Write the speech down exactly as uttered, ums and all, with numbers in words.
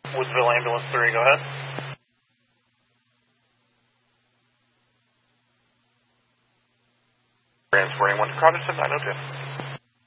Woodsville Ambulance three, go ahead. Transporting one to Cotterton, nine oh two.